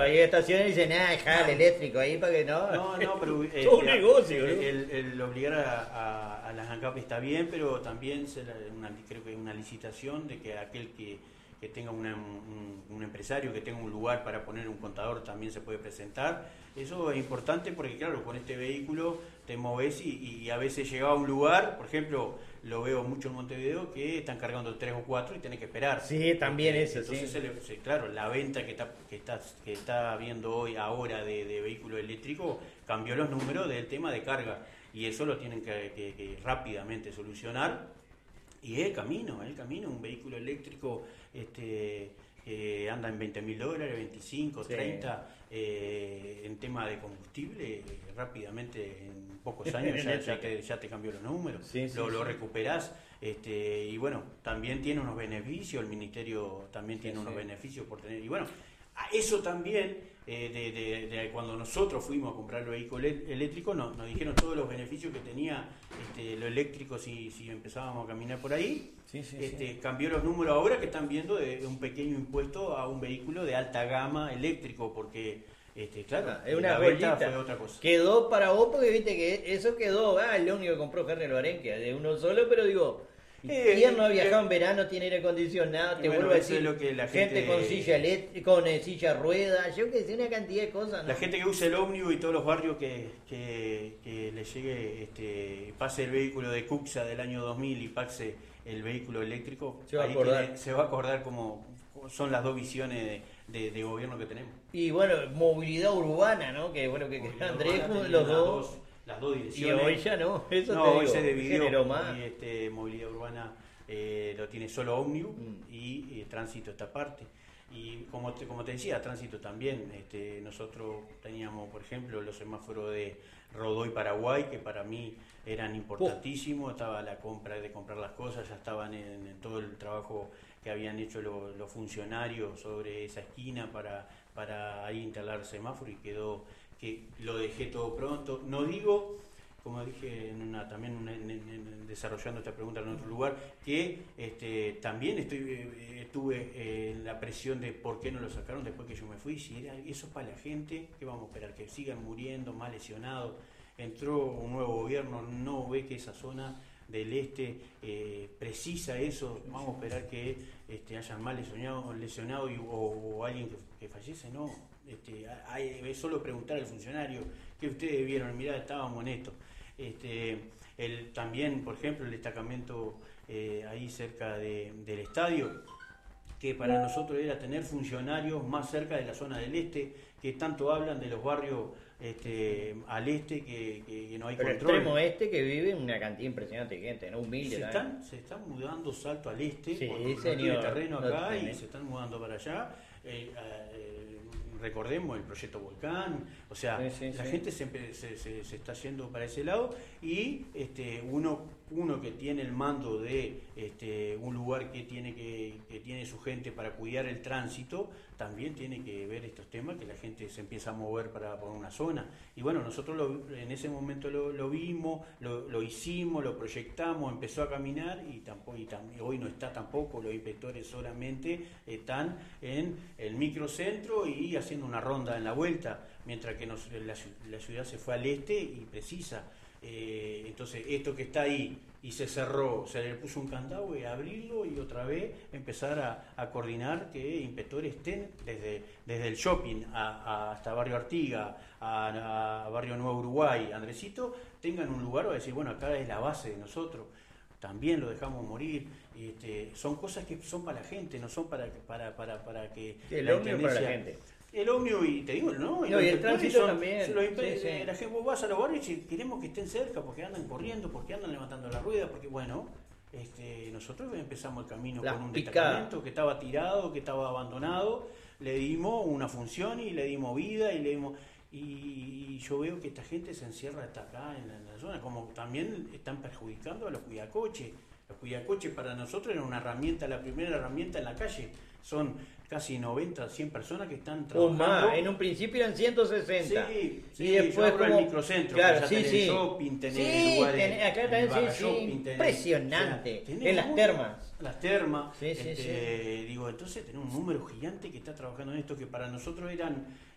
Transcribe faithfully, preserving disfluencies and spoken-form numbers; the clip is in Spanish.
hay estaciones y dicen, ah, deja el eléctrico ahí para que no. No, no, pero eh, Todo un ya, negocio, el, ¿no? el, el obligar a, a, a las ANCAP está bien, pero también se la- una, creo que hay una licitación de que aquel que, que tenga una- un, un empresario que tenga un lugar para poner un contador también se puede presentar. Eso es importante porque, claro, con este vehículo te moves y, y a veces llegaba a un lugar, por ejemplo, lo veo mucho en Montevideo, que están cargando tres o cuatro y tenés que esperar. Sí, también Eh, eso, Entonces, sí. se le- se- claro, la venta que está, que está, que está habiendo hoy, ahora, de, de vehículo eléctrico, cambió los números del tema de carga. Y eso lo tienen que, que- que rápidamente solucionar. Y es el camino, es el camino, un vehículo eléctrico este, que anda en veinte mil dólares, veinticinco, Sí. treinta, eh, en tema de combustible, eh, rápidamente, en pocos años ya, ya, te, ya te cambió los números, Sí, sí, lo, lo sí. recuperás. Este, y bueno, también tiene unos beneficios, el ministerio también tiene Sí, unos sí. beneficios por tener, y bueno, a eso también, eh, de, de- de cuando nosotros fuimos a comprar el vehículo el- eléctrico, nos, nos dijeron todos los beneficios que tenía este, lo eléctrico si, si empezábamos a caminar por ahí. Sí, sí, Este, sí. Cambió los números ahora que están viendo de, de un pequeño impuesto a un vehículo de alta gama eléctrico, porque, este, claro, Ah, es una la venta joyita. fue otra cosa. Quedó para vos porque viste que eso quedó, ah, el único que compró Fernet Lorenque, de uno solo, pero digo, Eh, ¿quién no ha eh, viajado en verano, tiene aire acondicionado? y Te bueno, vuelvo a eso decir, es lo que la gente, gente- con silla eléctrica, con eh, silla rueda, yo que sé, una cantidad de cosas, ¿no? La gente que usa el ómnibus y todos los barrios que, que, que le llegue, este, pase el vehículo de Cuxa del año dos mil y pase el vehículo eléctrico, Se va a ahí acordar. tiene- se va a acordar cómo cómo son las dos visiones de, de- de gobierno que tenemos. Y bueno, movilidad urbana, ¿no? Que bueno, que, que Movilidad Andrés, urbana tenía los las dos, las dos y direcciones. hoy ya no, eso No, te hoy digo, se dividió generó más. y, este, movilidad urbana eh, lo tiene solo ómnibus Mm. y eh, tránsito esta parte. Y como te, como te decía, tránsito también. Este, nosotros teníamos, por ejemplo, los semáforos de Rodoy Paraguay, que para mí eran importantísimos. Estaba la compra de comprar las cosas, ya estaban en, en todo el trabajo que habían hecho lo- los funcionarios sobre esa esquina para, para ahí instalar semáforo, y quedó que lo dejé todo pronto. No digo, como dije en una, también en- en- en- desarrollando esta pregunta en otro lugar, que este, también estoy, eh, estuve eh, en la presión de por qué no lo sacaron después que yo me fui. Si era eso es para la gente, ¿qué vamos a esperar? Que sigan muriendo, más lesionados. Entró un nuevo gobierno, no ve que esa zona del este eh, precisa eso. Vamos a esperar que este, hayan más lesionados lesionado y, o, o alguien que, que fallece. No, este, hay, es solo preguntar al funcionario que ustedes vieron, mirá, estábamos en esto. Este, el, también, por ejemplo, el destacamento eh, ahí cerca de, del estadio, que para nosotros era tener funcionarios más cerca de la zona del este, que tanto hablan de los barrios este, al este, que, que- que no hay Pero el control. extremo este que vive una cantidad impresionante de gente, ¿no? Humilde Se también. están, se están mudando Salto al este, Sí, porque no señor. tiene terreno No acá tiene. y se están mudando para allá. Eh, eh, recordemos el proyecto Volcán, o sea, Sí, sí, la sí. gente se, empe- se, se- se está yendo para ese lado, y este, uno, uno que tiene el mando de este, un lugar que tiene, que, que tiene su gente para cuidar el tránsito, también tiene que ver estos temas, que la gente se empieza a mover para por una zona. Y bueno, nosotros lo- en ese momento lo, lo vimos, lo, lo hicimos, lo proyectamos, empezó a caminar, y, tampoco, y, tam- y hoy no está tampoco. Los inspectores solamente están en el microcentro y haciendo una ronda en la vuelta, mientras que nos- la, ciu- la ciudad se fue al este y precisa. Eh, entonces, esto que está ahí y se cerró, se le puso un candado, y abrirlo y otra vez empezar a, a coordinar que inspectores estén desde, desde el shopping a- a- hasta Barrio Artiga, a, a Barrio Nuevo Uruguay, Andresito, tengan un lugar para decir, bueno, acá es la base de nosotros. También lo dejamos morir. Este, son cosas que son para la gente, no son para, para, para, para que Sí, el la ómnibus para la intendencia- gente. El ómnibus, y te digo, ¿no? No, y los el inspectores tránsito son- también, los impe- sí, sí. eh, La gente, vos vas a los barrios y queremos que estén cerca, porque andan corriendo, porque andan levantando la rueda, porque bueno, este, nosotros empezamos el camino Las con un picadas. destacamento que estaba tirado, que estaba abandonado, le dimos una función y le dimos vida y le dimos... Y yo veo que esta gente se encierra hasta acá en la, en la zona, como también están perjudicando a los cuidacoches. Los cuidacoches para nosotros era una herramienta, la primera herramienta en la calle. Son casi noventa, cien personas que están O trabajando. más, en un principio eran ciento sesenta. Sí, sí, y después yo hablo del como microcentro, claro, que ya sí, tenés sí. shopping, tenés sí, lugares, tenés- acá el también barra sí, sí, shopping, tenés- impresionante. o sea, tenés En las un- termas. Las termas, Sí, sí, este, digo, entonces tenés un número gigante que está trabajando en esto, que para nosotros eran